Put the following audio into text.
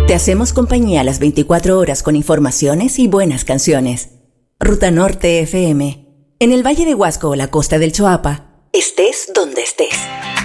Te hacemos compañía las 24 horas con informaciones y buenas canciones. Ruta Norte FM. En el Valle de Huasco o la costa del Choapa, estés donde estés.